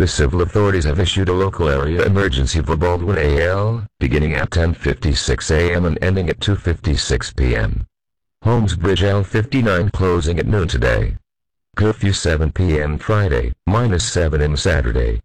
The civil authorities have issued a local area emergency for Baldwin AL, beginning at 10:56 a.m. and ending at 2:56 p.m. Holmes Bridge L59 closing at noon today. Curfew 7 p.m. Friday, -7 am Saturday.